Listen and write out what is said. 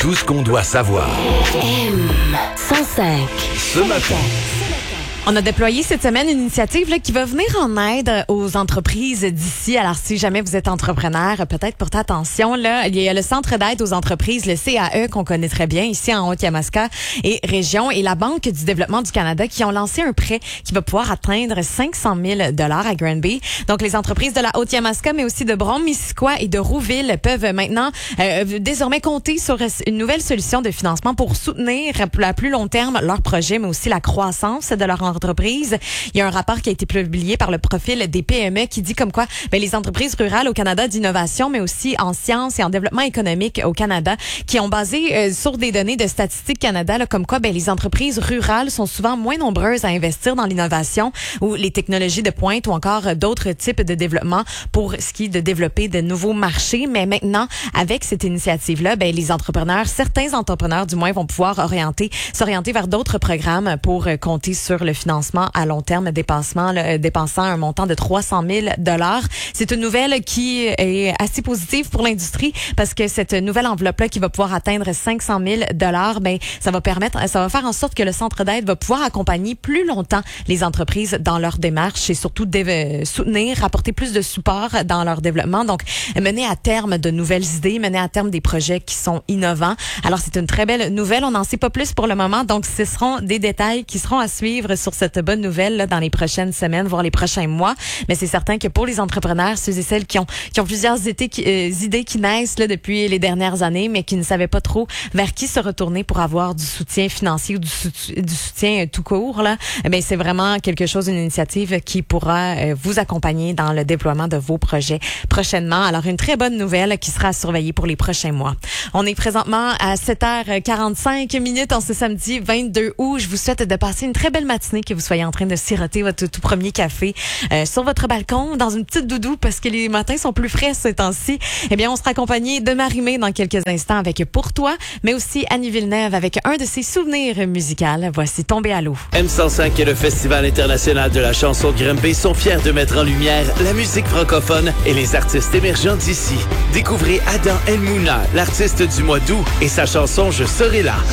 Tout ce qu'on doit savoir. M105. Ce matin. On a déployé cette semaine une initiative là, qui va venir en aide aux entreprises d'ici. Alors, si jamais vous êtes entrepreneur, peut-être portez attention. Là, il y a le Centre d'aide aux entreprises, le CAE, qu'on connaît très bien ici en Haute-Yamaska et région, et la Banque du développement du Canada qui ont lancé un prêt qui va pouvoir atteindre 500 000 $ à Granby. Donc, les entreprises de la Haute-Yamaska, mais aussi de Brome-Missisquoi et de Rouville peuvent maintenant désormais compter sur une nouvelle solution de financement pour soutenir à plus long terme leur projet, mais aussi la croissance de leur entreprise. Il y a un rapport qui a été publié par le profil des PME qui dit comme quoi les entreprises rurales au Canada d'innovation, mais aussi en sciences et en développement économique au Canada, qui ont basé sur des données de Statistique Canada, là, comme quoi les entreprises rurales sont souvent moins nombreuses à investir dans l'innovation ou les technologies de pointe ou encore d'autres types de développement pour ce qui est de développer de nouveaux marchés. Mais maintenant, avec cette initiative-là, les entrepreneurs, certains entrepreneurs du moins, vont pouvoir s'orienter vers d'autres programmes pour compter sur le financement à long terme dépensant un montant de 300 000 $. C'est une nouvelle qui est assez positive pour l'industrie parce que cette nouvelle enveloppe-là qui va pouvoir atteindre 500 000 $, ça va faire en sorte que le centre d'aide va pouvoir accompagner plus longtemps les entreprises dans leur démarche et surtout soutenir, apporter plus de support dans leur développement. Donc, mener à terme de nouvelles idées, mener à terme des projets qui sont innovants. Alors, c'est une très belle nouvelle. On n'en sait pas plus pour le moment. Donc, ce seront des détails qui seront à suivre sur cette bonne nouvelle là, dans les prochaines semaines, voire les prochains mois. Mais c'est certain que pour les entrepreneurs, ceux et celles qui ont plusieurs idées qui naissent là, depuis les dernières années, mais qui ne savaient pas trop vers qui se retourner pour avoir du soutien financier ou du soutien tout court, là, c'est vraiment quelque chose, une initiative qui pourra vous accompagner dans le déploiement de vos projets prochainement. Alors, une très bonne nouvelle qui sera à surveiller pour les prochains mois. On est présentement à 7h45 en ce samedi 22 août. Je vous souhaite de passer une très belle matinée, que vous soyez en train de siroter votre tout premier café sur votre balcon, dans une petite doudou, parce que les matins sont plus frais ces temps-ci. Eh bien, on sera accompagné de Marie-Mé dans quelques instants avec Pour toi, mais aussi Annie Villeneuve avec un de ses souvenirs musicaux. Voici Tomber à l'eau. M105 et le Festival international de la chanson de Granby sont fiers de mettre en lumière la musique francophone et les artistes émergents d'ici. Découvrez Adam El Mouna, l'artiste du mois d'août, et sa chanson Je serai là.